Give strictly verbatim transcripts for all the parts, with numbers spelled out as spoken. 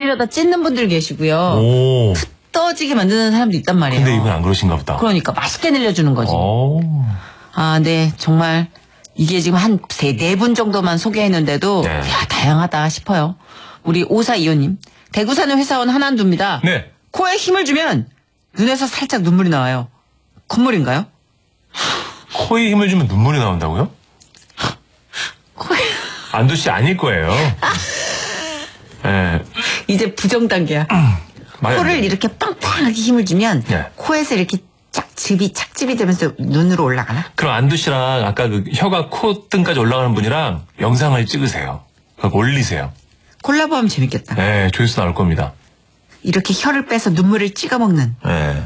살리려다 찢는 분들 계시고요. 오. 떠지게 만드는 사람도 있단 말이에요. 근데 이분 안 그러신가 보다. 그러니까 맛있게 늘려주는 거지. 오. 아, 네, 정말 이게 지금 한 네 분 정도만 소개했는데도 네. 야, 다양하다 싶어요. 우리 오사이오님, 대구 사는 회사원 한한두입니다. 네. 코에 힘을 주면 눈에서 살짝 눈물이 나와요. 콧물인가요? 코에 힘을 주면 눈물이 나온다고요? 코에 안두 씨 아닐 거예요. 네. 이제 부정 단계야. 코를 이렇게 빵빵하게 힘을 주면 네. 코에서 이렇게 짝즙이 착즙이 되면서 눈으로 올라가나? 그럼 안두 씨랑 아까 그 혀가 콧등까지 올라가는 분이랑 영상을 찍으세요. 그거 올리세요. 콜라보하면 재밌겠다. 네, 조회수 나올 겁니다. 이렇게 혀를 빼서 눈물을 찍어 먹는. 네.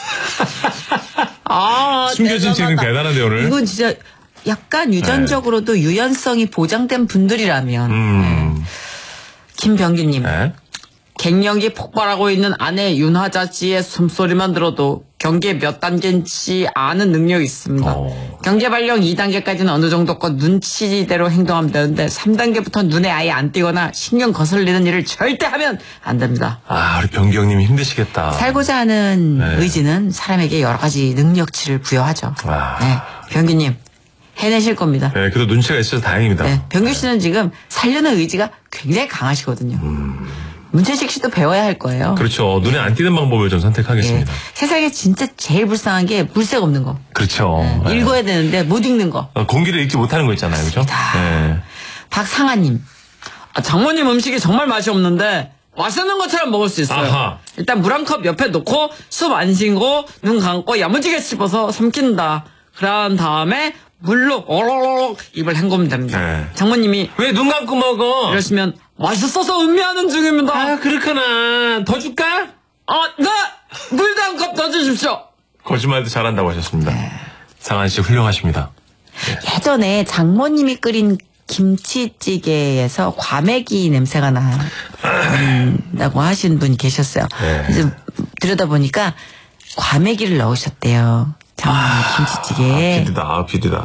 아, 숨겨진 재능 대단한데 오늘. 이건 진짜 약간 유전적으로도 네. 유연성이 보장된 분들이라면. 음. 네. 김병규님. 네. 갱년기 폭발하고 있는 아내 윤하자 씨의 숨소리만 들어도 경계 몇 단계인지 아는 능력이 있습니다. 오. 경제발령 이 단계까지는 어느 정도껏 눈치대로 행동하면 되는데 삼 단계부터 눈에 아예 안 띄거나 신경 거슬리는 일을 절대 하면 안 됩니다. 아, 우리 병기 형님이 힘드시겠다. 살고자 하는 네. 의지는 사람에게 여러 가지 능력치를 부여하죠. 와. 네, 병규님 해내실 겁니다. 네, 그래도 눈치가 있어서 다행입니다. 네, 병규 씨는 지금 살려는 의지가 굉장히 강하시거든요. 음. 문천식 씨도 배워야 할 거예요. 그렇죠. 눈에 안 띄는 방법을 좀 선택하겠습니다. 네. 세상에 진짜 제일 불쌍한 게 물색 없는 거. 그렇죠. 네. 네. 읽어야 되는데 못 읽는 거. 어, 공기를 읽지 못하는 거 있잖아요. 그죠? 네. 박상아님. 아, 장모님 음식이 정말 맛이 없는데 맛있는 것처럼 먹을 수 있어요. 아하. 일단 물 한 컵 옆에 놓고 숨 안 쉬고 눈 감고 야무지게 씹어서 삼킨다. 그런 다음에 물로 오로록 입을 헹구면 됩니다. 네. 장모님이 왜 눈 감고 먹어? 이러시면 맛있어서 음미하는 중입니다. 아, 그렇구나. 더 줄까? 아, 네! 물도 한 컵 더 주십시오. 거짓말도 잘한다고 하셨습니다. 상한 씨 훌륭하십니다. 예전에 장모님이 끓인 김치찌개에서 과메기 냄새가 난다고 하신 분이 계셨어요. 네. 그래서 들여다보니까 과메기를 넣으셨대요. 장모님 아, 김치찌개에. 아, 비디다, 아, 비디다.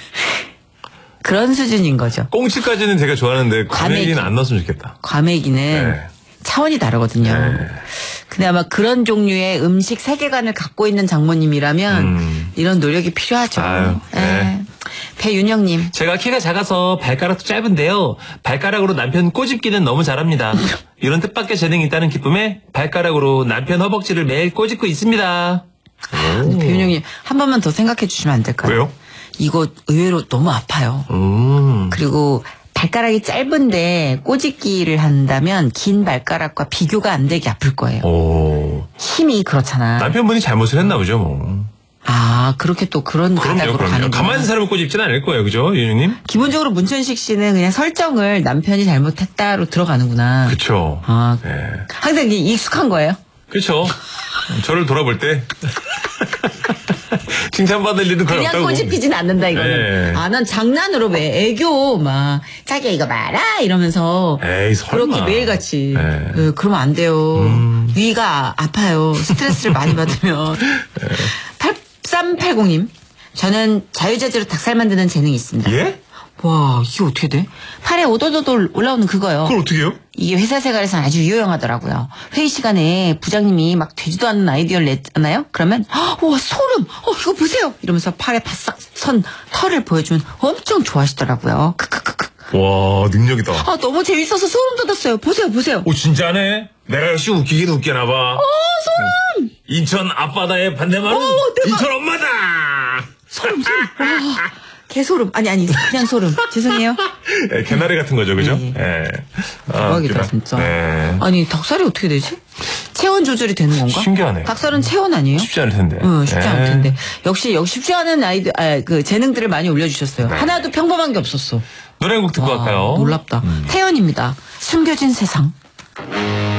그런 수준인 거죠. 꽁치까지는 제가 좋아하는데 과메기는 안 넣었으면 좋겠다. 과메기는 네. 차원이 다르거든요. 네. 근데 아마 그런 종류의 음식 세계관을 갖고 있는 장모님이라면 음. 이런 노력이 필요하죠. 아유, 네. 네. 배윤영님. 제가 키가 작아서 발가락도 짧은데요. 발가락으로 남편 꼬집기는 너무 잘합니다. 이런 뜻밖의 재능이 있다는 기쁨에 발가락으로 남편 허벅지를 매일 꼬집고 있습니다. 배윤영님 한 번만 더 생각해 주시면 안 될까요? 왜요? 이거 의외로 너무 아파요. 음. 그리고 발가락이 짧은데 꼬집기를 한다면 긴 발가락과 비교가 안 되게 아플 거예요. 오. 힘이 그렇잖아. 남편분이 잘못을 했나 보죠, 뭐. 아, 그렇게 또 그런 그럼요, 바닥으로 그럼요. 가는 가만히 사람을 꼬집지는 않을 거예요, 그죠, 윤유님? 기본적으로 문천식 씨는 그냥 설정을 남편이 잘못했다로 들어가는구나. 그쵸. 아, 네. 항상 이게 익숙한 거예요? 그쵸. 저를 돌아볼 때. 칭찬받을 일은 거의 그냥 없다고. 꼬집히진 않는다 이거는. 네. 아, 난 장난으로 왜 애교 막 자기야 이거 봐라 이러면서 에이, 설마. 그렇게 매일같이. 네. 네, 그러면 안 돼요. 음. 위가 아파요. 스트레스를 많이 받으면. 네. 팔삼팔공님. 저는 자유자재로 닭살 만드는 재능이 있습니다. 예? 와, 이게 어떻게 돼? 팔에 오돌오돌 올라오는 그거요. 그걸 어떻게 해요? 이게 회사 생활에서는 아주 유용하더라고요. 회의 시간에 부장님이 막 되지도 않는 아이디어를 냈잖아요? 그러면, 와, 소름! 어, 이거 보세요! 이러면서 팔에 바싹 선 털을 보여주면 엄청 좋아하시더라고요. 크크크크. 와, 능력이다. 아, 너무 재밌어서 소름 돋았어요. 보세요, 보세요. 오, 진짜네? 내가 역시 웃기긴 웃기나 봐. 어, 소름! 인천 앞바다의 반대말은 어, 대박. 인천 엄마다! 소름, 소름. 와, 개소름. 아니, 아니, 그냥 소름. 죄송해요. 예, 개나리 같은 거죠, 그죠? 예, 예. 아, 대박이다, 웃기다. 진짜. 네. 아니, 닭살이 어떻게 되지? 체온 조절이 되는 건가? 신기하네요. 닭살은 체온 아니에요? 쉽지 않을 텐데. 응, 쉽지 예. 않을 텐데. 역시, 역시 쉽지 않은 아이들, 아, 그, 재능들을 많이 올려주셨어요. 네. 하나도 평범한 게 없었어. 노래 한 곡 듣고 와, 갈까요? 놀랍다. 음. 태연입니다. 숨겨진 세상.